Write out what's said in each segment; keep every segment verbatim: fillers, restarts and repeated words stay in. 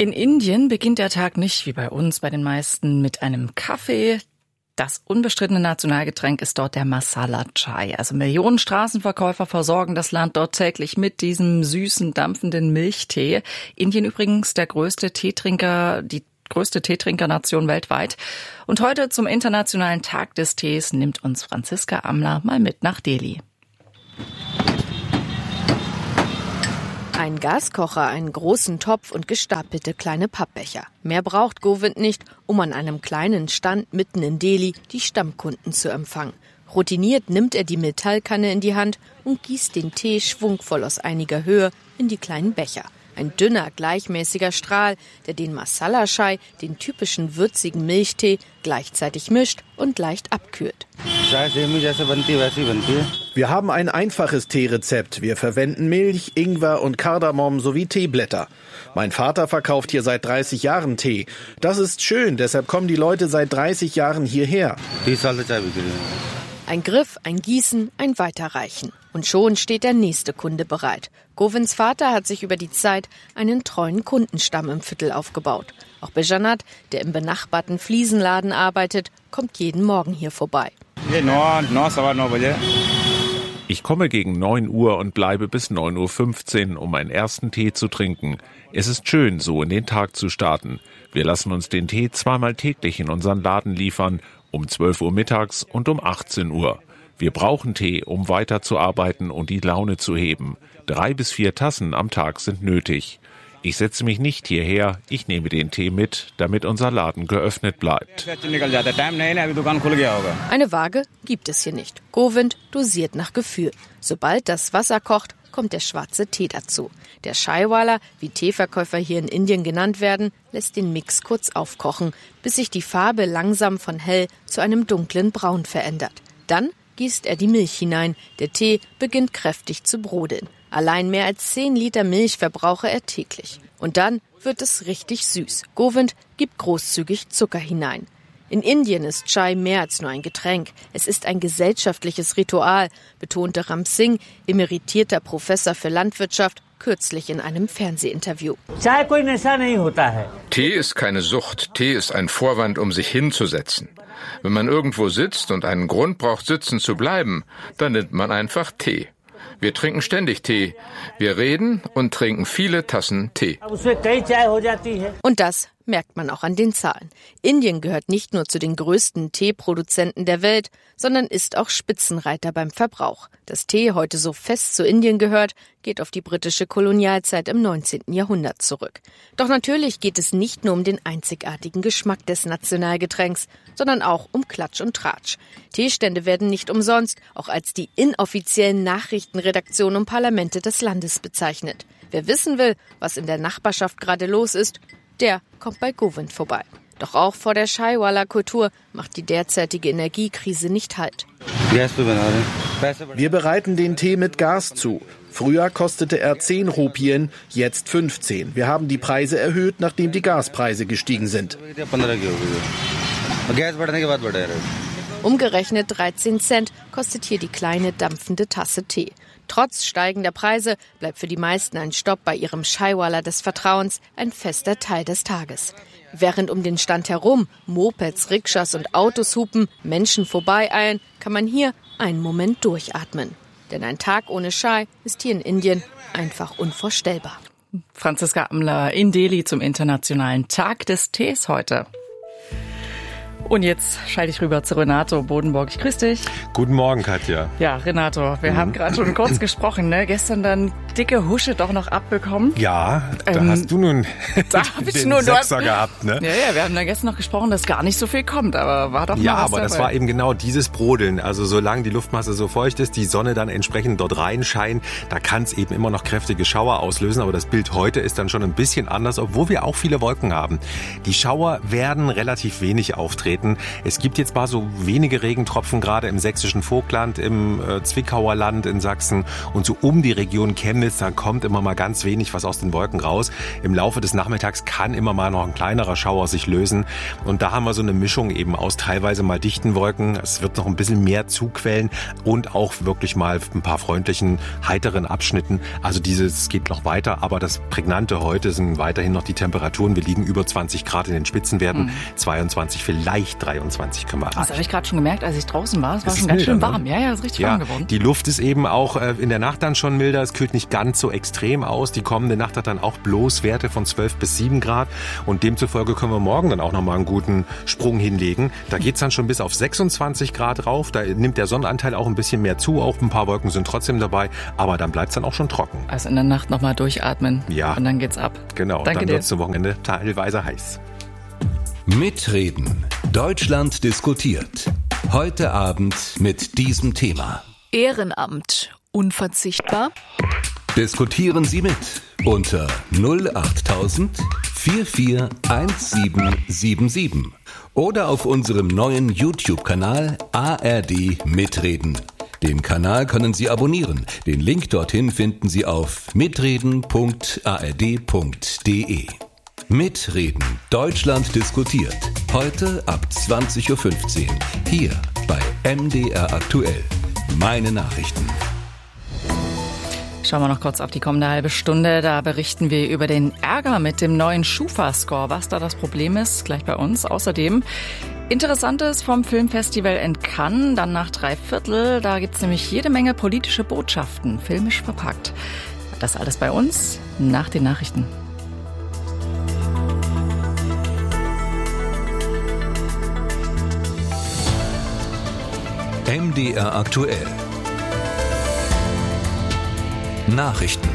In Indien beginnt der Tag nicht wie bei uns, bei den meisten, mit einem Kaffee. Das unbestrittene Nationalgetränk ist dort der Masala Chai. Also Millionen Straßenverkäufer versorgen das Land dort täglich mit diesem süßen, dampfenden Milchtee. Indien übrigens der größte Teetrinker, die größte Teetrinkernation weltweit. Und heute zum Internationalen Tag des Tees nimmt uns Franziska Amler mal mit nach Delhi. Ein Gaskocher, einen großen Topf und gestapelte kleine Pappbecher. Mehr braucht Govind nicht, um an einem kleinen Stand mitten in Delhi die Stammkunden zu empfangen. Routiniert nimmt er die Metallkanne in die Hand und gießt den Tee schwungvoll aus einiger Höhe in die kleinen Becher. Ein dünner, gleichmäßiger Strahl, der den Masala Chai, den typischen würzigen Milchtee, gleichzeitig mischt und leicht abkühlt. Wir haben ein einfaches Teerezept. Wir verwenden Milch, Ingwer und Kardamom sowie Teeblätter. Mein Vater verkauft hier seit dreißig Jahren Tee. Das ist schön, deshalb kommen die Leute seit dreißig Jahren hierher. Ein Griff, ein Gießen, ein Weiterreichen. Und schon steht der nächste Kunde bereit. Govinds Vater hat sich über die Zeit einen treuen Kundenstamm im Viertel aufgebaut. Auch Bejanat, der im benachbarten Fliesenladen arbeitet, kommt jeden Morgen hier vorbei. Ich komme gegen neun Uhr und bleibe bis neun Uhr fünfzehn, um meinen ersten Tee zu trinken. Es ist schön, so in den Tag zu starten. Wir lassen uns den Tee zweimal täglich in unseren Laden liefern, um zwölf Uhr mittags und um achtzehn Uhr. Wir brauchen Tee, um weiterzuarbeiten und die Laune zu heben. Drei bis vier Tassen am Tag sind nötig. Ich setze mich nicht hierher, ich nehme den Tee mit, damit unser Laden geöffnet bleibt. Eine Waage gibt es hier nicht. Govind dosiert nach Gefühl. Sobald das Wasser kocht, kommt der schwarze Tee dazu. Der Chaiwala, wie Teeverkäufer hier in Indien genannt werden, lässt den Mix kurz aufkochen, bis sich die Farbe langsam von hell zu einem dunklen Braun verändert. Dann gießt er die Milch hinein. Der Tee beginnt kräftig zu brodeln. Allein mehr als zehn Liter Milch verbrauche er täglich. Und dann wird es richtig süß. Govind gibt großzügig Zucker hinein. In Indien ist Chai mehr als nur ein Getränk. Es ist ein gesellschaftliches Ritual, betonte Ram Singh, emeritierter Professor für Landwirtschaft, kürzlich in einem Fernsehinterview. Tee ist keine Sucht. Tee ist ein Vorwand, um sich hinzusetzen. Wenn man irgendwo sitzt und einen Grund braucht, sitzen zu bleiben, dann nimmt man einfach Tee. Wir trinken ständig Tee. Wir reden und trinken viele Tassen Tee. Und das merkt man auch an den Zahlen. Indien gehört nicht nur zu den größten Teeproduzenten der Welt, sondern ist auch Spitzenreiter beim Verbrauch. Dass Tee heute so fest zu Indien gehört, geht auf die britische Kolonialzeit im neunzehnten Jahrhundert zurück. Doch natürlich geht es nicht nur um den einzigartigen Geschmack des Nationalgetränks, sondern auch um Klatsch und Tratsch. Teestände werden nicht umsonst auch als die inoffiziellen Nachrichtenredaktionen und Parlamente des Landes bezeichnet. Wer wissen will, was in der Nachbarschaft gerade los ist, der kommt bei Govind vorbei. Doch auch vor der Chaiwala-Kultur macht die derzeitige Energiekrise nicht Halt. Wir bereiten den Tee mit Gas zu. Früher kostete er zehn Rupien, jetzt fünfzehn. Wir haben die Preise erhöht, nachdem die Gaspreise gestiegen sind. Umgerechnet dreizehn Cent kostet hier die kleine dampfende Tasse Tee. Trotz steigender Preise bleibt für die meisten ein Stopp bei ihrem Chaiwala des Vertrauens ein fester Teil des Tages. Während um den Stand herum Mopeds, Rikschas und Autos hupen, Menschen vorbeieilen, kann man hier einen Moment durchatmen. Denn ein Tag ohne Chai ist hier in Indien einfach unvorstellbar. Franziska Amler in Delhi zum Internationalen Tag des Tees heute. Und jetzt schalte ich rüber zu Renato Bodenburg. Ich grüße dich. Guten Morgen, Katja. Ja, Renato, wir mhm. haben gerade schon kurz gesprochen, ne? Gestern dann dicke Husche doch noch abbekommen. Ja, da ähm, hast du nun da hab ich den nur Sechser dort, gehabt, ne? Ja, ja, wir haben da gestern noch gesprochen, dass gar nicht so viel kommt, aber war doch mal Ja, was aber dabei. Das war eben genau dieses Brodeln. Also solange die Luftmasse so feucht ist, die Sonne dann entsprechend dort reinscheint, da kann es eben immer noch kräftige Schauer auslösen. Aber das Bild heute ist dann schon ein bisschen anders, obwohl wir auch viele Wolken haben. Die Schauer werden relativ wenig auftreten. Es gibt jetzt mal so wenige Regentropfen, gerade im sächsischen Vogtland, im äh, Zwickauer Land in Sachsen und so um die Region Chemnitz ist, dann kommt immer mal ganz wenig was aus den Wolken raus. Im Laufe des Nachmittags kann immer mal noch ein kleinerer Schauer sich lösen. Und da haben wir so eine Mischung eben aus teilweise mal dichten Wolken. Es wird noch ein bisschen mehr zuquellen und auch wirklich mal ein paar freundlichen, heiteren Abschnitten. Also dieses geht noch weiter, aber das Prägnante heute sind weiterhin noch die Temperaturen. Wir liegen über zwanzig Grad in den Spitzenwerten, mhm. zweiundzwanzig, vielleicht dreiundzwanzig Komma acht. Das habe ich gerade schon gemerkt, als ich draußen war. Es war schon ganz schön warm. Ja, ja, es ist richtig ja, warm geworden. Die Luft ist eben auch äh, in der Nacht dann schon milder. Es kühlt nicht ganz so extrem aus. Die kommende Nacht hat dann auch bloß Werte von zwölf bis sieben Grad. Und demzufolge können wir morgen dann auch nochmal einen guten Sprung hinlegen. Da geht's dann schon bis auf sechsundzwanzig Grad rauf. Da nimmt der Sonnenanteil auch ein bisschen mehr zu. Auch ein paar Wolken sind trotzdem dabei. Aber dann bleibt's dann auch schon trocken. Also in der Nacht nochmal durchatmen. Ja. Und dann geht's ab. Genau. Danke dann dir. wird's zum Wochenende teilweise heiß. Mitreden. Deutschland diskutiert. Heute Abend mit diesem Thema. Ehrenamt. Unverzichtbar? Diskutieren Sie mit unter null achttausend vierundvierzig siebzehnhundertsiebenundsiebzig oder auf unserem neuen YouTube-Kanal A R D Mitreden. Den Kanal können Sie abonnieren. Den Link dorthin finden Sie auf mitreden punkt a r d punkt d e. Mitreden. Deutschland diskutiert. Heute ab zwanzig Uhr fünfzehn. Hier bei M D R aktuell. Meine Nachrichten. Schauen wir noch kurz auf die kommende halbe Stunde. Da berichten wir über den Ärger mit dem neuen Schufa-Score. Was da das Problem ist, gleich bei uns. Außerdem Interessantes vom Filmfestival in Cannes. Dann nach drei Viertel. Da gibt's nämlich jede Menge politische Botschaften, filmisch verpackt. Das alles bei uns nach den Nachrichten. M D R aktuell. Nachrichten.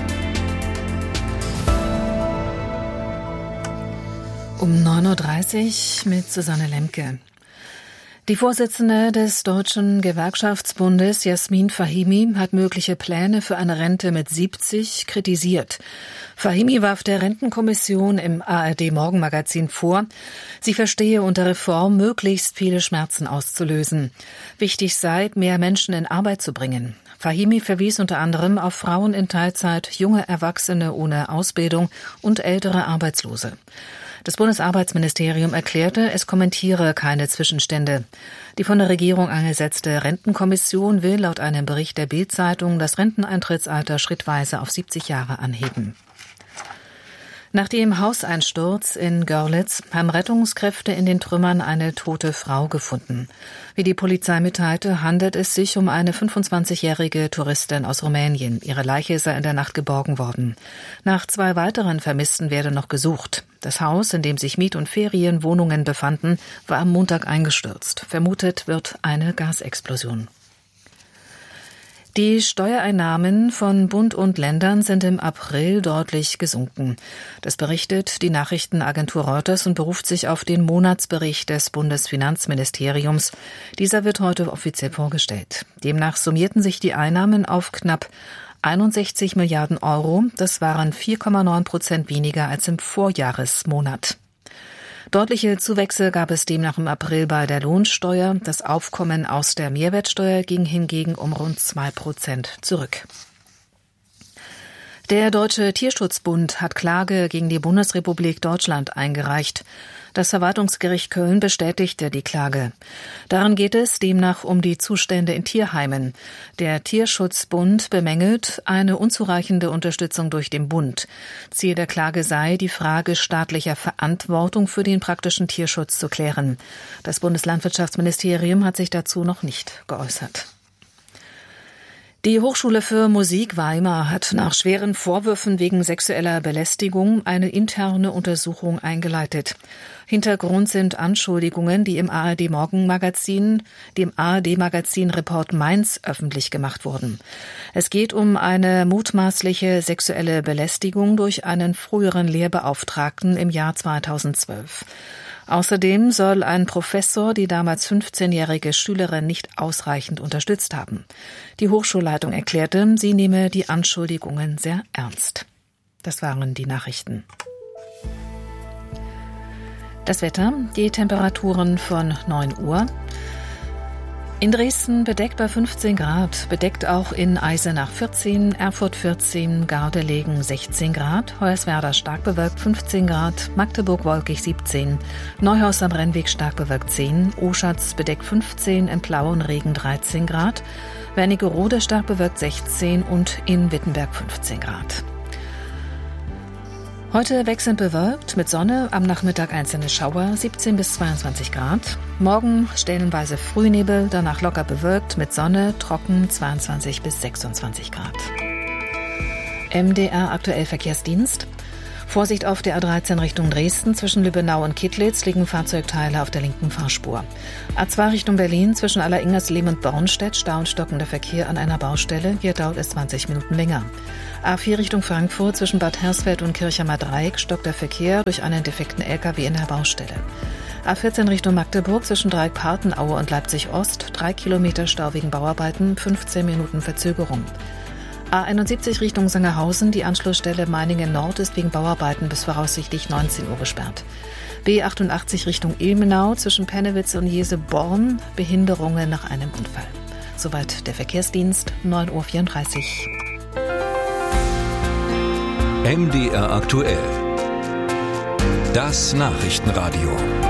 Um neun Uhr dreißig mit Susanne Lemke. Die Vorsitzende des Deutschen Gewerkschaftsbundes, Jasmin Fahimi, hat mögliche Pläne für eine Rente mit siebzig kritisiert. Fahimi warf der Rentenkommission im A R D-Morgenmagazin vor, sie verstehe unter Reform möglichst viele Schmerzen auszulösen. Wichtig sei, mehr Menschen in Arbeit zu bringen. Fahimi verwies unter anderem auf Frauen in Teilzeit, junge Erwachsene ohne Ausbildung und ältere Arbeitslose. Das Bundesarbeitsministerium erklärte, es kommentiere keine Zwischenstände. Die von der Regierung angesetzte Rentenkommission will laut einem Bericht der Bild-Zeitung das Renteneintrittsalter schrittweise auf siebzig Jahre anheben. Nach dem Hauseinsturz in Görlitz haben Rettungskräfte in den Trümmern eine tote Frau gefunden. Wie die Polizei mitteilte, handelt es sich um eine fünfundzwanzigjährige Touristin aus Rumänien. Ihre Leiche sei in der Nacht geborgen worden. Nach zwei weiteren Vermissten werde noch gesucht. Das Haus, in dem sich Miet- und Ferienwohnungen befanden, war am Montag eingestürzt. Vermutet wird eine Gasexplosion. Die Steuereinnahmen von Bund und Ländern sind im April deutlich gesunken. Das berichtet die Nachrichtenagentur Reuters und beruft sich auf den Monatsbericht des Bundesfinanzministeriums. Dieser wird heute offiziell vorgestellt. Demnach summierten sich die Einnahmen auf knapp einundsechzig Milliarden Euro. Das waren vier Komma neun Prozent weniger als im Vorjahresmonat. Deutliche Zuwächse gab es demnach im April bei der Lohnsteuer. Das Aufkommen aus der Mehrwertsteuer ging hingegen um rund zwei Prozent zurück. Der Deutsche Tierschutzbund hat Klage gegen die Bundesrepublik Deutschland eingereicht. Das Verwaltungsgericht Köln bestätigte die Klage. Darin geht es demnach um die Zustände in Tierheimen. Der Tierschutzbund bemängelt eine unzureichende Unterstützung durch den Bund. Ziel der Klage sei, die Frage staatlicher Verantwortung für den praktischen Tierschutz zu klären. Das Bundeslandwirtschaftsministerium hat sich dazu noch nicht geäußert. Die Hochschule für Musik Weimar hat nach schweren Vorwürfen wegen sexueller Belästigung eine interne Untersuchung eingeleitet. Hintergrund sind Anschuldigungen, die im A R D-Morgenmagazin, dem A R D-Magazin Report Mainz öffentlich gemacht wurden. Es geht um eine mutmaßliche sexuelle Belästigung durch einen früheren Lehrbeauftragten im Jahr zweitausendzwölf. Außerdem soll ein Professor die damals fünfzehnjährige Schülerin nicht ausreichend unterstützt haben. Die Hochschulleitung erklärte, sie nehme die Anschuldigungen sehr ernst. Das waren die Nachrichten. Das Wetter, die Temperaturen von neun Uhr. In Dresden bedeckt bei fünfzehn Grad, bedeckt auch in Eisenach vierzehn, Erfurt vierzehn, Gardelegen sechzehn Grad, Hoyerswerda stark bewölkt fünfzehn Grad, Magdeburg wolkig siebzehn, Neuhaus am Rennweg stark bewölkt zehn, Oschatz bedeckt fünfzehn, in Plauen Regen dreizehn Grad, Wernigerode stark bewölkt sechzehn und in Wittenberg fünfzehn Grad. Heute wechselnd bewölkt, mit Sonne, am Nachmittag einzelne Schauer, siebzehn bis zweiundzwanzig Grad. Morgen stellenweise Frühnebel, danach locker bewölkt, mit Sonne, trocken, zweiundzwanzig bis sechsundzwanzig Grad. M D R aktuell Verkehrsdienst. Vorsicht auf der A dreizehn Richtung Dresden, zwischen Lübbenau und Kittlitz liegen Fahrzeugteile auf der linken Fahrspur. A zwei Richtung Berlin, zwischen Alleringers-Lehm und Bornstedt, Stau und stockender Verkehr an einer Baustelle, hier dauert es zwanzig Minuten länger. A vier Richtung Frankfurt, zwischen Bad Hersfeld und Kirchheimer Dreieck, stockt der Verkehr durch einen defekten L K W in der Baustelle. A vierzehn Richtung Magdeburg, zwischen Dreieck-Partenaue und Leipzig-Ost, drei Kilometer Stau wegen Bauarbeiten, fünfzehn Minuten Verzögerung. A einundsiebzig Richtung Sangerhausen, die Anschlussstelle Meiningen Nord ist wegen Bauarbeiten bis voraussichtlich neunzehn Uhr gesperrt. B achtundachtzig Richtung Ilmenau, zwischen Pennewitz und Jeseborn, Behinderungen nach einem Unfall. Soweit der Verkehrsdienst, neun Uhr vierunddreißig. M D R aktuell. Das Nachrichtenradio.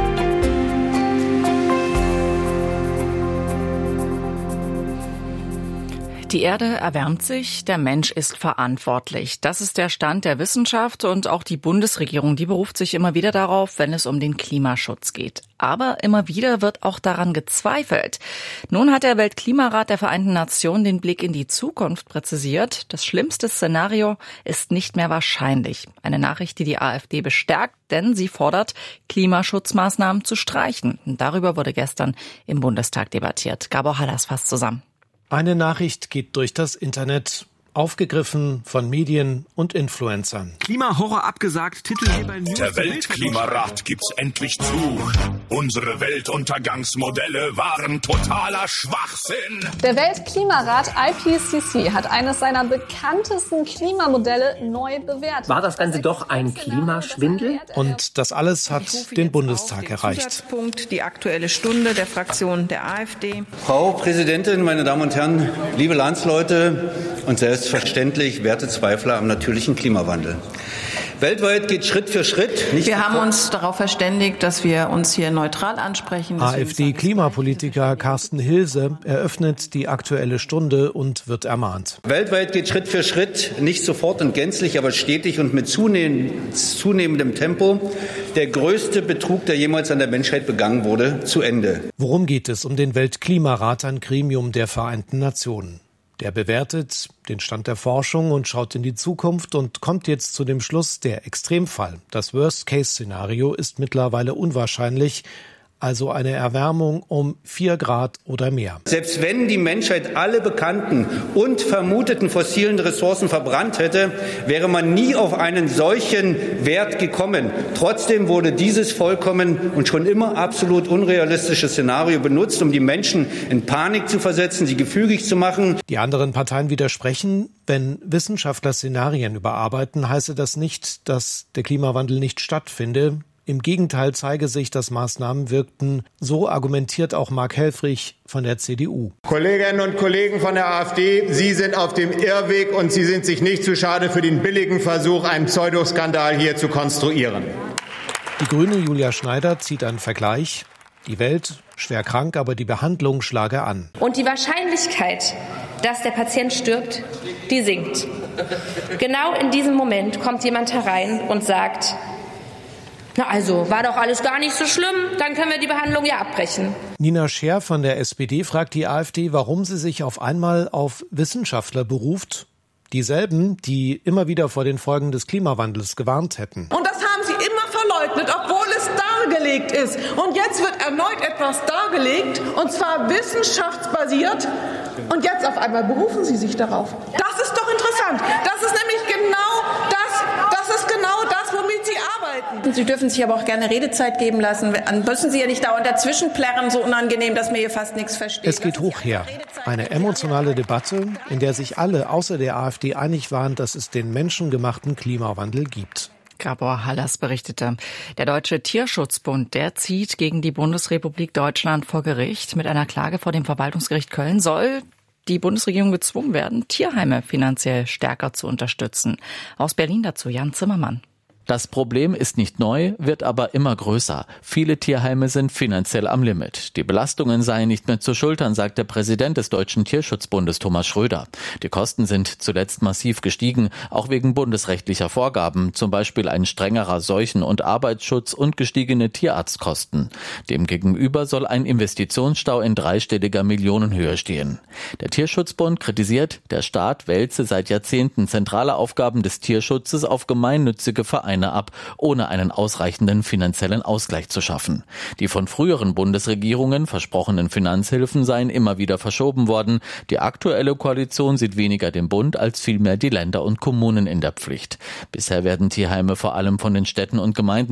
Die Erde erwärmt sich, der Mensch ist verantwortlich. Das ist der Stand der Wissenschaft und auch die Bundesregierung, die beruft sich immer wieder darauf, wenn es um den Klimaschutz geht. Aber immer wieder wird auch daran gezweifelt. Nun hat der Weltklimarat der Vereinten Nationen den Blick in die Zukunft präzisiert. Das schlimmste Szenario ist nicht mehr wahrscheinlich. Eine Nachricht, die die AfD bestärkt, denn sie fordert, Klimaschutzmaßnahmen zu streichen. Und darüber wurde gestern im Bundestag debattiert. Gabor Hallas fasst zusammen. Eine Nachricht geht durch das Internet, aufgegriffen von Medien und Influencern. Klimahorror abgesagt, Titel hier bei News. Der Weltklimarat gibt's endlich zu. Unsere Weltuntergangsmodelle waren totaler Schwachsinn. Der Weltklimarat I P C C hat eines seiner bekanntesten Klimamodelle neu bewertet. War das Ganze doch ein Klimaschwindel? Und das alles hat den Bundestag erreicht. Die Aktuelle Stunde der Fraktion der AfD. Frau Präsidentin, meine Damen und Herren, liebe Landsleute und selbstverständlich werte Zweifler am natürlichen Klimawandel. Weltweit geht Schritt für Schritt. Nicht wir haben uns darauf verständigt, dass wir uns hier neutral ansprechen. AfD-Klimapolitiker Carsten Hilse eröffnet die Aktuelle Stunde und wird ermahnt. Weltweit geht Schritt für Schritt, nicht sofort und gänzlich, aber stetig und mit zunehmendem Tempo der größte Betrug, der jemals an der Menschheit begangen wurde, zu Ende. Worum geht es um den Weltklimarat, ein Gremium der Vereinten Nationen? Der bewertet den Stand der Forschung und schaut in die Zukunft und kommt jetzt zu dem Schluss, der Extremfall, das Worst-Case-Szenario ist mittlerweile unwahrscheinlich, also eine Erwärmung um vier Grad oder mehr. Selbst wenn die Menschheit alle bekannten und vermuteten fossilen Ressourcen verbrannt hätte, wäre man nie auf einen solchen Wert gekommen. Trotzdem wurde dieses vollkommen und schon immer absolut unrealistische Szenario benutzt, um die Menschen in Panik zu versetzen, sie gefügig zu machen. Die anderen Parteien widersprechen. Wenn Wissenschaftler Szenarien überarbeiten, heiße das nicht, dass der Klimawandel nicht stattfinde. Im Gegenteil zeige sich, dass Maßnahmen wirkten. So argumentiert auch Mark Helfrich von der C D U. Kolleginnen und Kollegen von der AfD, Sie sind auf dem Irrweg und Sie sind sich nicht zu schade für den billigen Versuch, einen Pseudoskandal hier zu konstruieren. Die Grüne Julia Schneider zieht einen Vergleich. Die Welt schwer krank, aber die Behandlung schlage an. Und die Wahrscheinlichkeit, dass der Patient stirbt, die sinkt. Genau in diesem Moment kommt jemand herein und sagt: Na also, war doch alles gar nicht so schlimm, dann können wir die Behandlung ja abbrechen. Nina Scher von der S P D fragt die AfD, warum sie sich auf einmal auf Wissenschaftler beruft. Dieselben, die immer wieder vor den Folgen des Klimawandels gewarnt hätten. Und das haben sie immer verleugnet, obwohl es dargelegt ist. Und jetzt wird erneut etwas dargelegt, und zwar wissenschaftsbasiert. Und jetzt auf einmal berufen sie sich darauf. Das ist doch interessant. Das ist nämlich genau das, das ist genau das, womit sie arbeiten. Sie dürfen sich aber auch gerne Redezeit geben lassen. Dann müssen Sie ja nicht dauernd dazwischen plärren, so unangenehm, dass mir hier fast nichts versteht. Es geht hoch her. Eine emotionale Debatte, in der sich alle außer der AfD einig waren, dass es den menschengemachten Klimawandel gibt. Gabor Hallas berichtete. Der Deutsche Tierschutzbund, der zieht gegen die Bundesrepublik Deutschland vor Gericht. Mit einer Klage vor dem Verwaltungsgericht Köln soll die Bundesregierung gezwungen werden, Tierheime finanziell stärker zu unterstützen. Aus Berlin dazu Jan Zimmermann. Das Problem ist nicht neu, wird aber immer größer. Viele Tierheime sind finanziell am Limit. Die Belastungen seien nicht mehr zu schultern, sagt der Präsident des Deutschen Tierschutzbundes Thomas Schröder. Die Kosten sind zuletzt massiv gestiegen, auch wegen bundesrechtlicher Vorgaben, zum Beispiel ein strengerer Seuchen- und Arbeitsschutz und gestiegene Tierarztkosten. Demgegenüber soll ein Investitionsstau in dreistelliger Millionenhöhe stehen. Der Tierschutzbund kritisiert, der Staat wälze seit Jahrzehnten zentrale Aufgaben des Tierschutzes auf gemeinnützige Vereine ab, ohne einen ausreichenden finanziellen Ausgleich zu schaffen. Die von früheren Bundesregierungen versprochenen Finanzhilfen seien immer wieder verschoben worden. Die aktuelle Koalition sieht weniger den Bund als vielmehr die Länder und Kommunen in der Pflicht. Bisher werden Tierheime vor allem von den Städten und Gemeinden